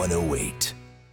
108.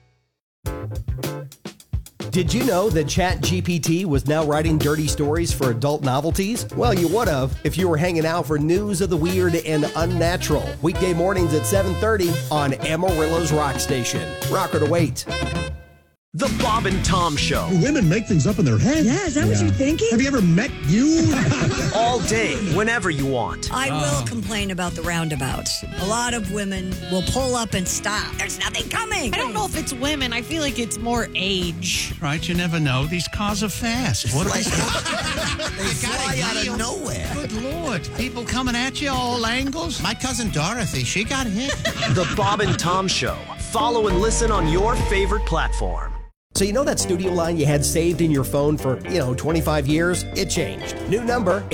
Did you know that ChatGPT was now writing dirty stories for adult novelties? Well, you would have if you were hanging out for news of the weird and unnatural. Weekday mornings at 7:30 on Amarillo's Rock Station. Rocker to wait. The Bob and Tom Show. Women make things up in their head. Yeah, is that what you're thinking? Have you ever met you? All day, whenever you want. I will complain about the roundabouts. A lot of women will pull up and stop. There's nothing coming. I don't know if it's women. I feel like it's more age. Right, you never know. These cars are fast. What are they? They fly out of nowhere. Good Lord. People coming at you all angles. My cousin Dorothy, she got hit. The Bob and Tom Show. Follow and listen on your favorite platform. So you know that studio line you had saved in your phone for, 25 years? It changed. New number,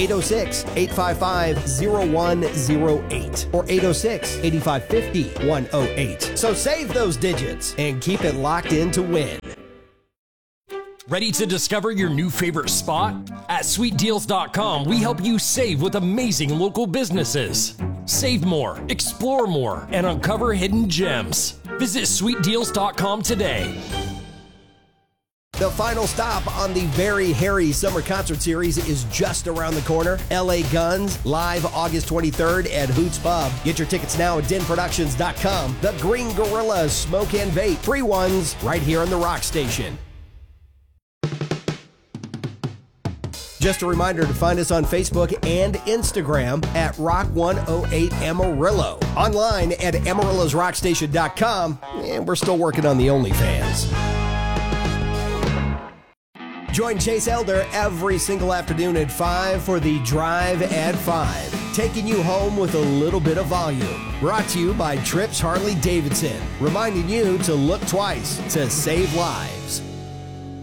806-855-0108 or 806-8550-108. So save those digits and keep it locked in to win. Ready to discover your new favorite spot? At sweetdeals.com, we help you save with amazing local businesses. Save more, explore more, and uncover hidden gems. Visit sweetdeals.com today. The final stop on the Very Hairy Summer Concert Series is just around the corner. LA Guns, live August 23rd at Hoots Pub. Get your tickets now at denproductions.com. The Green Gorillas, Smoke and Vape, free ones right here on the Rock Station. Just a reminder to find us on Facebook and Instagram at Rock108 Amarillo. Online at AmarillosRockStation.com. And we're still working on the OnlyFans. Join Chase Elder every single afternoon at 5 for the Drive at 5. Taking you home with a little bit of volume. Brought to you by Trips Harley Davidson. Reminding you to look twice to save lives.